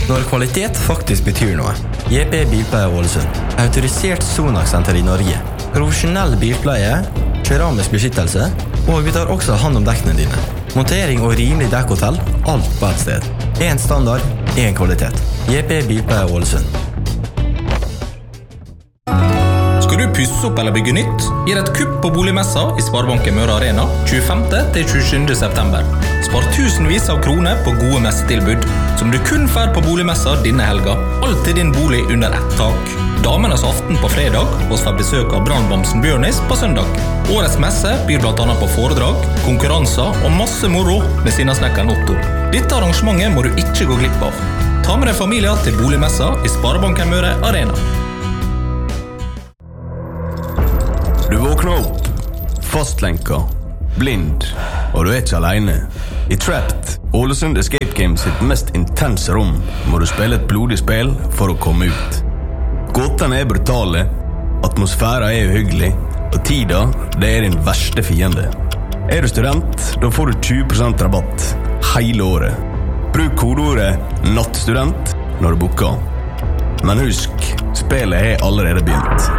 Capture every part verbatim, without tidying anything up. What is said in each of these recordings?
Når kvalitet faktisk betyr noe. J P Bilpleie Ålesund. Autorisert Sonax-senter i Norge. Profesjonell bilpleie, keramisk beskyttelse, og vi tar også hand om dekkene dine. Montering og rimelig dekkhotell, alt på et sted. En standard, en kvalitet. J P Bilpleie Ålesund. Skal du pusse opp eller bygge nytt? Gir et kupp på boligmessa i Sparebanken Møre Arena tjuefemte til tjuesjuende september. Spar tusenvis av kroner på gode messetilbud, som du kun får på boligmessa denne helga. Alt i din bolig under ett tak. Damenes aften på fredag, og får besøk av brannbamsen Bjørnis på søndag. Årets messe byr blant annet på foredrag, konkurranser og masse moro med sinnasnekkeren Otto. Dette arrangementet må du ikke gå glipp av. Ta med deg familier til boligmessa i Sparebanken Møre Arena. Du våkner opp, fastlenka, blind, og du er ikke alene. I Trapped, Ålesund Escape Games sitt mest intense rom, må du spille et blodig spill for å komme ut. Gåtene er brutale, atmosfæra er uhyggelig, og tida, det er din verste fiende. Er du student, da får du tjue prosent rabatt hele året. Bruk kodeordet nattstudent når du booker. Men husk, spillet er allerede begynt.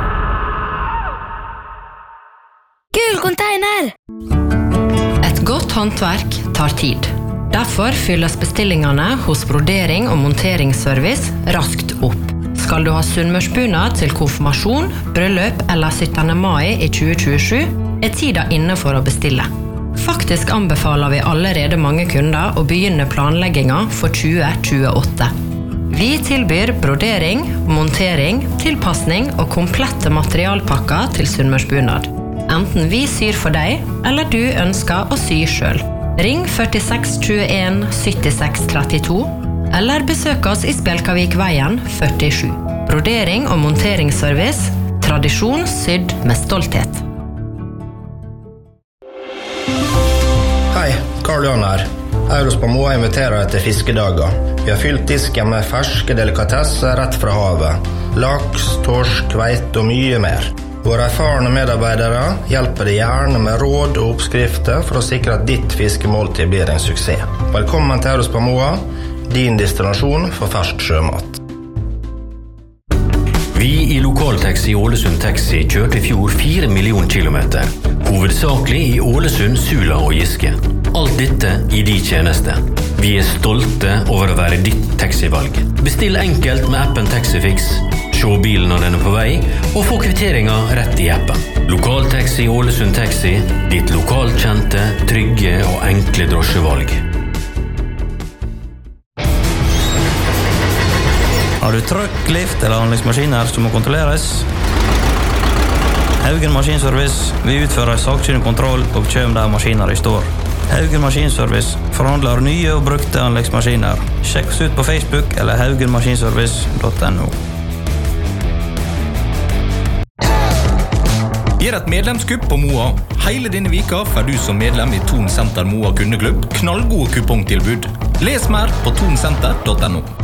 Gul container! Et godt håndverk tar tid. Derfor fylles bestillingene hos brodering- og monteringsservice raskt opp. Skal du ha sunnmørsbunad til konfirmasjon, bryllup eller syttende mai i tjue tjuesju, er tida inne for å bestille. Faktisk anbefaler vi allerede mange kunder å begynne planlegginga for tjue tjueåtte. Vi tilbyr brodering, montering, tilpassning og komplette materialpakker til sunnmørsbunad. Enten vi syr for deg, eller du ønsker å sy selv. Ring førtiseks tjueen syttiseks trettito, eller besøk oss i Spjelkavikveien førtisju. Brodering og monteringsservice, tradisjon sydd med stolthet. Hei, Karl Johan her. Eurospamoa inviterer deg til fiskedager. Vi har fylt disken med ferske delikatesser rett fra havet. Laks, torsk, kveite og mye mer. Våre erfarne medarbeidere hjelper deg gjerne med råd og oppskrifter for å sikre at ditt fiskemåltid blir en suksess. Velkommen til Eurospamoa, din destinasjon for fersk sjømat. Vi i Lokaltaxi Ålesund Taxi kjørte i fjor fire millioner kilometer, hovedsakelig i Ålesund, Sula og Giske. Alt dette i de tjeneste. Vi er stolte over å være ditt taxivalg. Bestill enkelt med appen Taxifix, se bilen når den er på vei, og få kvitteringer rett i appen. Lokaltaxi Ålesund Taxi, ditt lokalkjente, trygge og enkle drosjevalg. Har du trøkk, lift eller anleggsmaskiner som må kontrolleres? Haugen Maskinservice, vi utfører sakkyndig kontroll og kjøm der maskiner i står. Haugen Maskinservice forhandler nye og brukte anleggsmaskiner. Sjekk oss ut på Facebook eller haugen maskinservice punktum no. Gjør et medlemskupp på Moa. Hele denne vika får du som medlem i Thon Center Moa kundeklubb knallgode kupongtilbud. Les mer på thon center punktum no.